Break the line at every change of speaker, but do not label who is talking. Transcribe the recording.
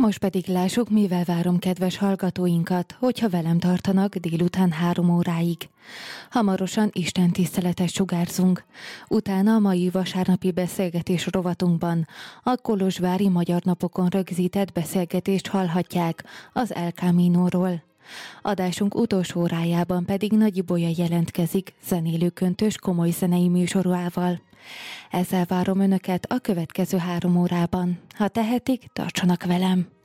Most pedig lássuk, mivel várom kedves hallgatóinkat, hogyha velem tartanak délután 3 óráig. Hamarosan Isten tiszteletet sugárzunk. Utána a mai vasárnapi beszélgetés rovatunkban a kolozsvári Magyar Napokon rögzített beszélgetést hallhatják az El Camino-ról. Adásunk utolsó órájában pedig Nagy Ibolya jelentkezik zenélőköntös komoly zenei műsorával. Ezzel várom Önöket a következő 3 órában. Ha tehetik, tartsanak velem!